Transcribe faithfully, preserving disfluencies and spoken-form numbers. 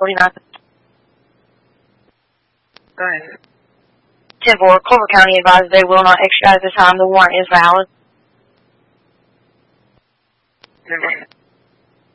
forty-nine. Go ahead. ten four, Culver County advised they will not extradite at this time. The warrant is valid. Go ahead.